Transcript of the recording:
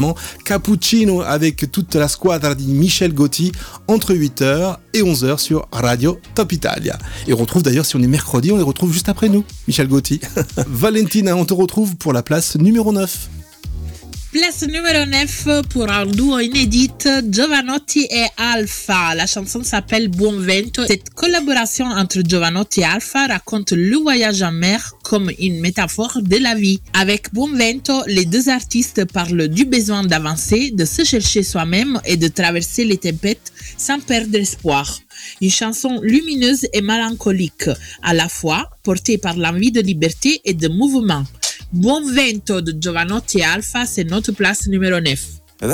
Cappuccino avec toute la squadra di Michel Gotti entre 8h et 11h sur Radio Top Italia. Et on retrouve d'ailleurs, si on est mercredi, on les retrouve juste après nous, Michel Gotti. Valentina, on te retrouve pour la place numéro 9. Place numéro 9 pour un duo inédit, Jovanotti et Alpha. La chanson s'appelle Buon Vento. Cette collaboration entre Jovanotti et Alpha raconte le voyage en mer comme une métaphore de la vie. Avec Buon Vento, les deux artistes parlent du besoin d'avancer, de se chercher soi-même et de traverser les tempêtes sans perdre espoir. Une chanson lumineuse et mélancolique, à la fois portée par l'envie de liberté et de mouvement. Buon Vento de Jovanotti et Alpha, c'est notre place numéro 9.